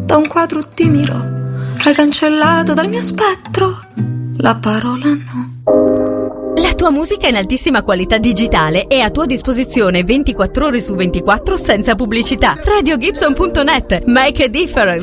da un quadro ti miro. Hai cancellato dal mio spettro la parola no. La tua musica in altissima qualità digitale è a tua disposizione 24 ore su 24 senza pubblicità. RadioGibson.net. Make a difference.